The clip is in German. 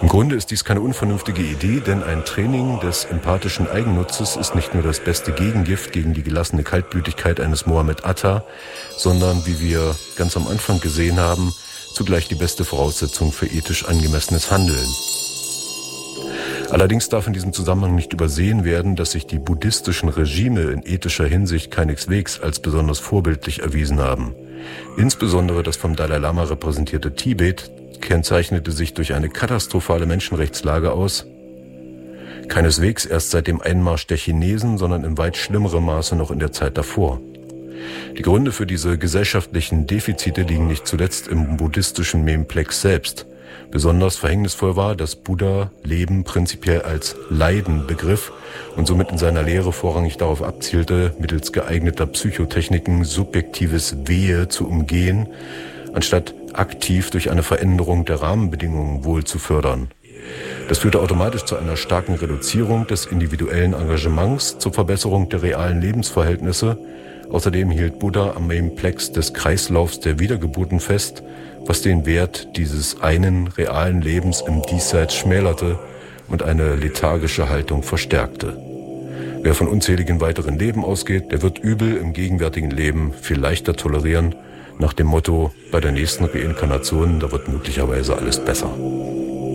Im Grunde ist dies keine unvernünftige Idee, denn ein Training des empathischen Eigennutzes ist nicht nur das beste Gegengift gegen die gelassene Kaltblütigkeit eines Mohammed Atta, sondern, wie wir ganz am Anfang gesehen haben, zugleich die beste Voraussetzung für ethisch angemessenes Handeln. Allerdings darf in diesem Zusammenhang nicht übersehen werden, dass sich die buddhistischen Regime in ethischer Hinsicht keineswegs als besonders vorbildlich erwiesen haben. Insbesondere das vom Dalai Lama repräsentierte Tibet kennzeichnete sich durch eine katastrophale Menschenrechtslage aus, keineswegs erst seit dem Einmarsch der Chinesen, sondern in weit schlimmerem Maße noch in der Zeit davor. Die Gründe für diese gesellschaftlichen Defizite liegen nicht zuletzt im buddhistischen Memplex selbst. Besonders verhängnisvoll war, dass Buddha Leben prinzipiell als Leiden begriff und somit in seiner Lehre vorrangig darauf abzielte, mittels geeigneter Psychotechniken subjektives Wehe zu umgehen, anstatt aktiv durch eine Veränderung der Rahmenbedingungen Wohl zu fördern. Das führte automatisch zu einer starken Reduzierung des individuellen Engagements zur Verbesserung der realen Lebensverhältnisse. Außerdem hielt Buddha am Memplex des Kreislaufs der Wiedergeburten fest, was den Wert dieses einen realen Lebens im Diesseits schmälerte und eine lethargische Haltung verstärkte. Wer von unzähligen weiteren Leben ausgeht, der wird Übel im gegenwärtigen Leben viel leichter tolerieren, nach dem Motto, bei der nächsten Reinkarnation, da wird möglicherweise alles besser.